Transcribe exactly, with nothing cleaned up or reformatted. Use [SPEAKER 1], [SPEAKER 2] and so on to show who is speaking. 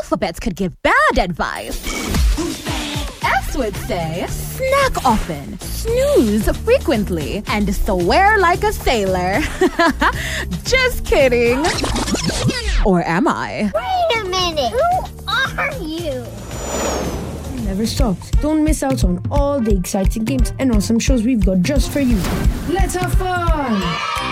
[SPEAKER 1] alphabet could give bad advice. S would say snack often, snooze frequently, and swear like a sailor. Just kidding. Or am I?
[SPEAKER 2] Wait a minute. Who are you?
[SPEAKER 3] Never stops. Don't miss out on all the exciting games and awesome shows we've got just for you. Let's have fun!